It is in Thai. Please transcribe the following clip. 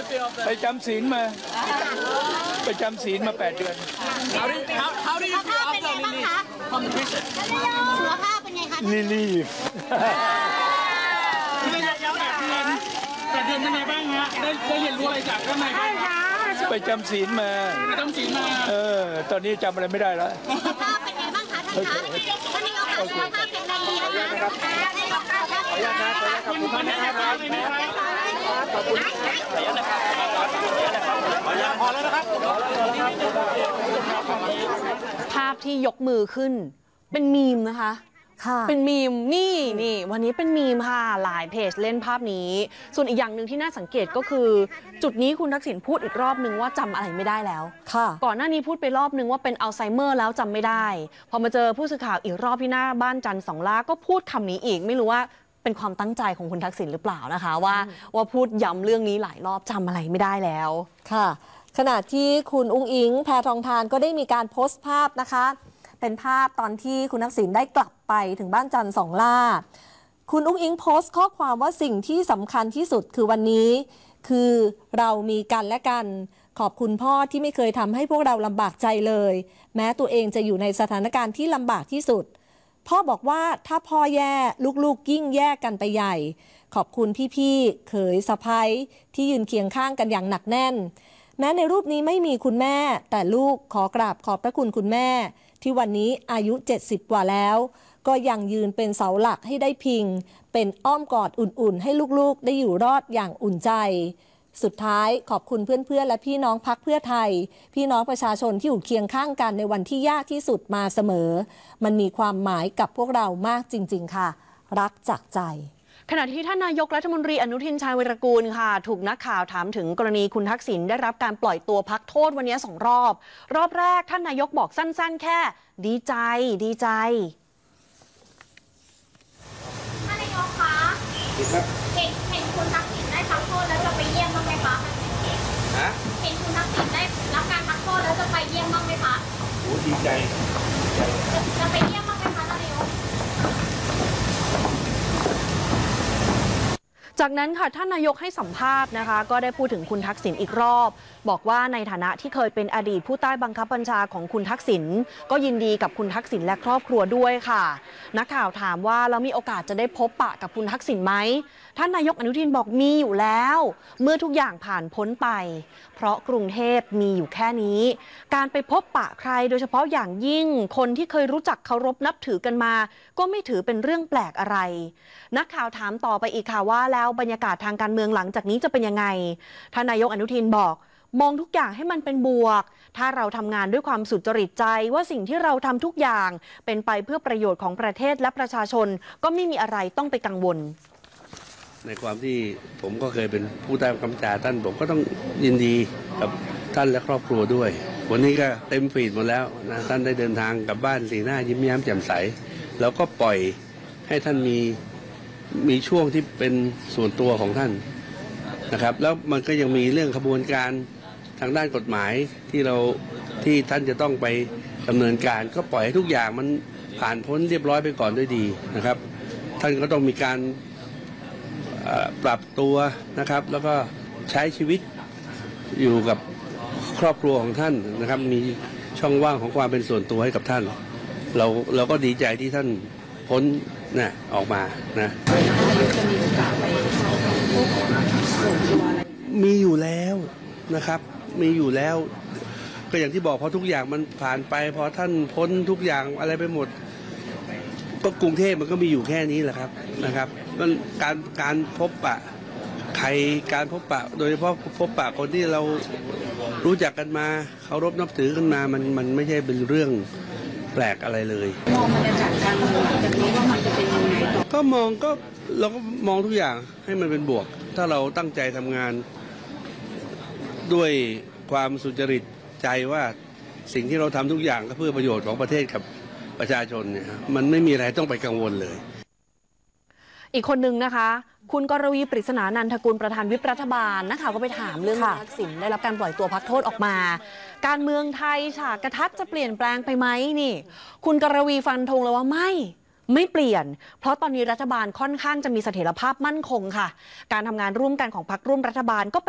ไปจำศีลมา8 เดือน How do you feel after release from the prison? สุขภาพเป็นไงคะรีบคือระยะ8 เดือนเป็นไงบ้างฮะได้เรียนรู้อะไรจากข้างในบ้างครับไปจำศีลมาไปจำศีลมาตอนนี้จำอะไรไม่ได้แล้วสุขภาพเป็นไงบ้างคะท่านคะท่านนายกค่ะสุขภาพแข็งแรงดีนะคะขออนุญาตนะขอบคุณมากนะครับขอบคุณขออนุญาตนะครับขออนุญาตพอแล้วนะครับภาพที่ยกมือขึ้นเป็นมีมนะคะเป็นมีมนี่วันนี้เป็นมีมค่ะหลายเพจเล่นภาพนี้ส่วนอีกอย่างหนึ่งที่น่าสังเกตก็คือจุดนี้คุณทักษิณพูดอีกรอบนึงว่าจำอะไรไม่ได้แล้วก่อนหน้านี้พูดไปรอบนึงว่าเป็นอัลไซเมอร์แล้วจำไม่ได้พอมาเจอผู้สื่อข่าวอีกรอบที่หน้าบ้านจันทร์สองล่าก็พูดคำนี้อีกไม่รู้ว่าเป็นความตั้งใจของคุณทักษิณหรือเปล่านะคะว่าพูดย้ำเรื่องนี้หลายรอบจำอะไรไม่ได้แล้วค่ะขณะที่คุณอุ้งอิงแพทองธารก็ได้มีการโพสต์ภาพนะคะเป็นภาพตอนที่คุณทักษิณได้กลับไปถึงบ้านจันทร์สองล่าคุณอุ้งอิงโพสต์ข้อความว่าสิ่งที่สำคัญที่สุดคือวันนี้คือเรามีกันและกันขอบคุณพ่อที่ไม่เคยทำให้พวกเราลำบากใจเลยแม้ตัวเองจะอยู่ในสถานการณ์ที่ลำบากที่สุดพ่อบอกว่าถ้าพ่อแย่ลูกๆยิ่งแย่กันไปใหญ่ขอบคุณพี่ๆเขยสะใภ้ที่ยืนเคียงข้างกันอย่างหนักแน่นแม้ในรูปนี้ไม่มีคุณแม่แต่ลูกขอกราบขอบพระคุณคุณแม่ที่วันนี้อายุ70กว่าแล้วก็ยังยืนเป็นเสาหลักให้ได้พิงเป็นอ้อมกอดอุ่นๆให้ลูกๆได้อยู่รอดอย่างอุ่นใจสุดท้ายขอบคุณเพื่อนๆและพี่น้องพรรคเพื่อไทยพี่น้องประชาชนที่อยู่เคียงข้างกันในวันที่ยากที่สุดมาเสมอมันมีความหมายกับพวกเรามากจริงๆค่ะรักจากใจขณะที่ท่านนายกรัฐมนตรีอนุทินชาญวีรกูลค่ะถูกนักข่าวถามถึงกรณีคุณทักษิณได้รับการปล่อยตัวพักโทษวันนี้2 รอบแรกท่านนายกบอกสั้นๆแค่ดีใจท่านนายกคะเห็นคุณทักษิณได้พักโทษแล้วจะไปเยี่ยมบ้างไหมคะเห็นคุณทักษิณได้รับการพักโทษแล้วจะไปเยี่ยมบ้างไหมคะโอ้ดีใจจะไปเยี่ยมบ้างไหมคะท่านนายกจากนั้นค่ะท่านนายกให้สัมภาษณ์นะคะก็ได้พูดถึงคุณทักษิณอีกรอบบอกว่าในฐานะที่เคยเป็นอดีตผู้ใต้บังคับบัญชาของคุณทักษิณก็ยินดีกับคุณทักษิณและครอบครัวด้วยค่ะนักข่าวถามว่าแล้วมีโอกาสจะได้พบปะกับคุณทักษิณไหมท่านนายกอนุทินบอกมีอยู่แล้วเมื่อทุกอย่างผ่านพ้นไปเพราะกรุงเทพมีอยู่แค่นี้การไปพบปะใครโดยเฉพาะอย่างยิ่งคนที่เคยรู้จักเคารพนับถือกันมาก็ไม่ถือเป็นเรื่องแปลกอะไรนักข่าวถามต่อไปอีกค่ะว่าแล้วบรรยากาศทางการเมืองหลังจากนี้จะเป็นยังไงท่านนายกอนุทินบอกมองทุกอย่างให้มันเป็นบวกถ้าเราทำงานด้วยความสุจริตใจว่าสิ่งที่เราทำทุกอย่างเป็นไปเพื่อประโยชน์ของประเทศและประชาชนก็ไม่มีอะไรต้องไปกังวลในความที่ผมก็เคยเป็นผู้ใต้บังคับบัญชาท่านผมก็ต้องยินดีกับท่านและครอบครัวด้วยวันนี้ก็เต็มฟีดหมดแล้วนะท่านได้เดินทางกลับบ้านสีหน้ายิ้มแย้มแจ่มใสแล้วก็ปล่อยให้ท่านมีช่วงที่เป็นส่วนตัวของท่านนะครับแล้วมันก็ยังมีเรื่องขบวนการทางด้านกฎหมายที่ท่านจะต้องไปดำเนินการก็ปล่อยให้ทุกอย่างมันผ่านพ้นเรียบร้อยไปก่อนด้วยดีนะครับท่านก็ต้องมีการปรับตัวนะครับแล้วก็ใช้ชีวิตอยู่กับครอบครัวของท่านนะครับมีช่องว่างของความเป็นส่วนตัวให้กับท่านเราก็ดีใจที่ท่านพ้นออกมานะมีอยู่แล้วนะครับมีอยู่แล้วก็อย่างที่บอกพอทุกอย่างมันผ่านไปพอท่านพ้นทุกอย่างอะไรไปหมดก็กรุงเทพมันก็มีอยู่แค่นี้แหละครับนะครับการพบปะใครการพบปะโดยเฉพาะพบปะคนที่เรารู้จักกันมาเคารพนับถือกันมามันไม่ใช่เป็นเรื่องแปลกอะไรเลยมองบรรยากาศการเมืองแบบนี้ว่ามันจะเป็นยังไงก็เราก็มองทุกอย่างให้มันเป็นบวกถ้าเราตั้งใจทำงานด้วยความสุจริตใจว่าสิ่งที่เราทำทุกอย่างก็เพื่อประโยชน์ของประเทศกับประชาชนเนี่ยมันไม่มีอะไรต้องไปกังวลเลยอีกคนนึงนะคะคุณกรวีปริศนานันทกุลประธานวิปรัฐบาลนักข่าวก็ไปถามเรื่องทักษิณได้รับการปล่อยตัวพักโทษออกมาการเมืองไทยฉากกระทัดจะเปลี่ยนแปลงไปไหมนี่คุณกรวีฟันธงเลยว่าไม่เปลี่ยนเพราะตอนนี้รัฐบาลค่อนข้างจะมีเสถียรภาพมั่นคงค่ะการทำงานร่วมกันของพรรคร่วมรัฐบาลก็